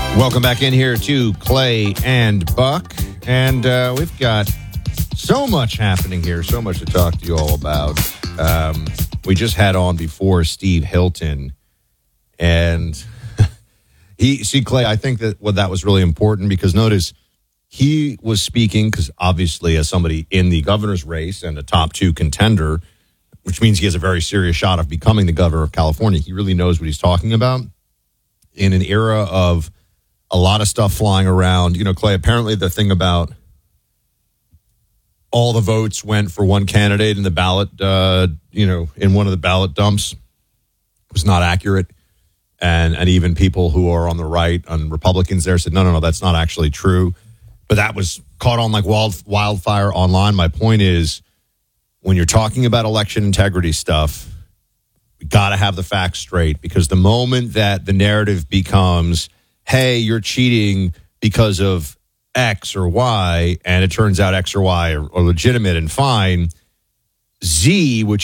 Welcome back in here to Clay and Buck. And we've got so much happening here, so much to talk to you all about. We just had on before Steve Hilton. And Clay, I think that that was really important because notice he was speaking because obviously as somebody in the governor's race and a top 2 contender, which means he has a very serious shot of becoming the governor of California. He really knows what he's talking about in an era of a lot of stuff flying around. You know, Clay, apparently the thing about all the votes went for one candidate in the ballot, in one of the ballot dumps was not accurate. And even people who are on the right, on Republicans there, said, no, that's not actually true. But that was caught on like wildfire online. My point is, when you're talking about election integrity stuff, we got to have the facts straight, because the moment that the narrative becomes, hey, you're cheating because of X or Y, and it turns out X or Y are legitimate and fine, Z, which